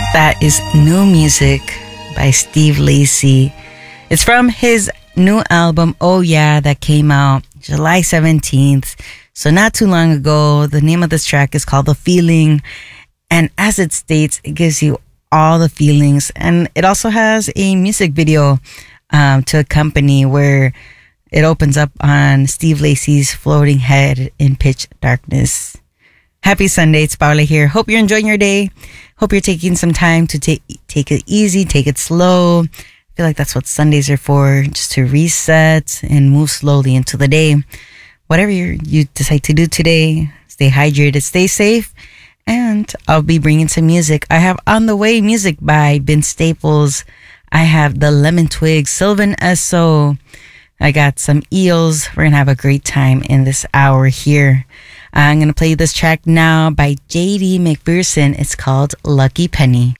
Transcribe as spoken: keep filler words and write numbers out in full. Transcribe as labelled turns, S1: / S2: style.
S1: That is new music by Steve Lacy. It's from his new album, Oh Yeah, that came out July seventeenth. So not too long ago. The name of this track is called The Feeling. And as it states, it gives you all the feelings. And it also has a music video um, to accompany where it opens up on Steve Lacy's floating head in pitch darkness. Happy Sunday. It's Paula here. Hope you're enjoying your day. Hope you're taking some time to take take it easy, take it slow. I feel like that's what Sundays are for, just to reset and move slowly into the day. Whatever you you decide to do today, stay hydrated, stay safe, and I'll be bringing some music. I have On the Way music by Ben Staples. I have the Lemon Twigs, Sylvan Esso. I got some Eels. We're going to have a great time in this hour here. I'm going to play this track now by J D McPherson. It's called Lucky Penny.